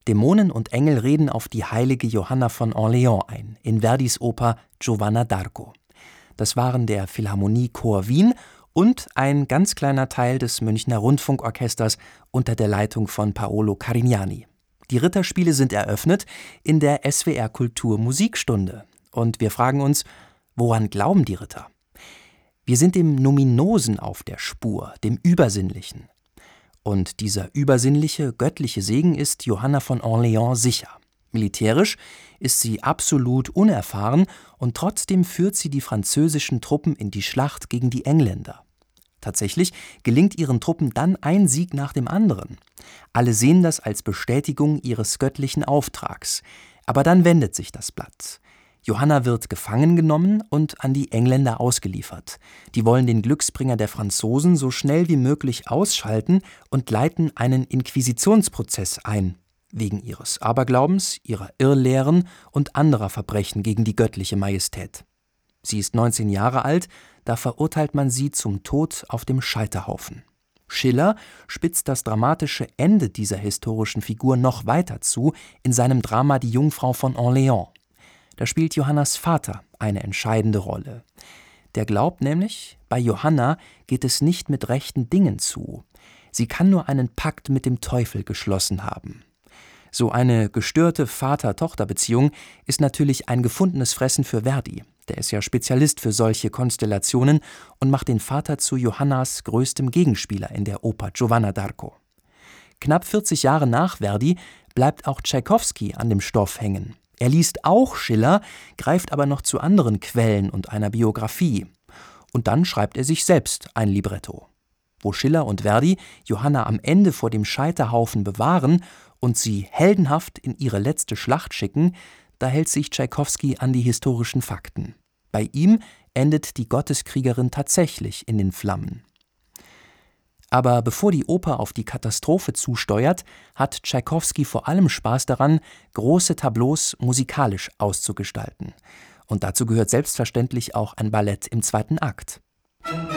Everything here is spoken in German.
Dämonen und Engel reden auf die heilige Johanna von Orleans ein, in Verdis Oper Giovanna d'Arco. Das waren der Philharmonie-Chor Wien und ein ganz kleiner Teil des Münchner Rundfunkorchesters unter der Leitung von Paolo Carignani. Die Ritterspiele sind eröffnet in der SWR Kultur Musikstunde. Und wir fragen uns, woran glauben die Ritter? Wir sind dem Nominosen auf der Spur, dem Übersinnlichen. Und dieser übersinnliche, göttliche Segen ist Johanna von Orleans sicher. Militärisch ist sie absolut unerfahren und trotzdem führt sie die französischen Truppen in die Schlacht gegen die Engländer. Tatsächlich gelingt ihren Truppen dann ein Sieg nach dem anderen. Alle sehen das als Bestätigung ihres göttlichen Auftrags. Aber dann wendet sich das Blatt. Johanna wird gefangen genommen und an die Engländer ausgeliefert. Die wollen den Glücksbringer der Franzosen so schnell wie möglich ausschalten und leiten einen Inquisitionsprozess ein, wegen ihres Aberglaubens, ihrer Irrlehren und anderer Verbrechen gegen die göttliche Majestät. Sie ist 19 Jahre alt, da verurteilt man sie zum Tod auf dem Scheiterhaufen. Schiller spitzt das dramatische Ende dieser historischen Figur noch weiter zu in seinem Drama Die Jungfrau von Orleans. Da spielt Johannas Vater eine entscheidende Rolle. Der glaubt nämlich, bei Johanna geht es nicht mit rechten Dingen zu. Sie kann nur einen Pakt mit dem Teufel geschlossen haben. So eine gestörte Vater-Tochter-Beziehung ist natürlich ein gefundenes Fressen für Verdi. Der ist ja Spezialist für solche Konstellationen und macht den Vater zu Johannas größtem Gegenspieler in der Oper Giovanna d'Arco. Knapp 40 Jahre nach Verdi bleibt auch Tschaikowski an dem Stoff hängen. Er liest auch Schiller, greift aber noch zu anderen Quellen und einer Biografie. Und dann schreibt er sich selbst ein Libretto. Wo Schiller und Verdi Johanna am Ende vor dem Scheiterhaufen bewahren und sie heldenhaft in ihre letzte Schlacht schicken, da hält sich Tschaikowski an die historischen Fakten. Bei ihm endet die Gotteskriegerin tatsächlich in den Flammen. Aber bevor die Oper auf die Katastrophe zusteuert, hat Tschaikowski vor allem Spaß daran, große Tableaus musikalisch auszugestalten. Und dazu gehört selbstverständlich auch ein Ballett im zweiten Akt.